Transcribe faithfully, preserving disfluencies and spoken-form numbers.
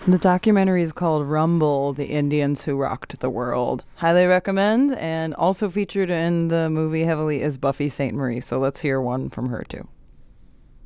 The documentary is called Rumble, The Indians Who Rocked the World. Highly recommend. And also featured in the movie heavily is Buffy Sainte Marie. So let's hear one from her too.